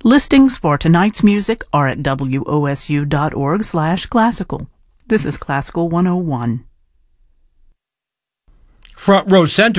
Listings for tonight's music are at wosu.org/classical. This is Classical 101. Front Row Center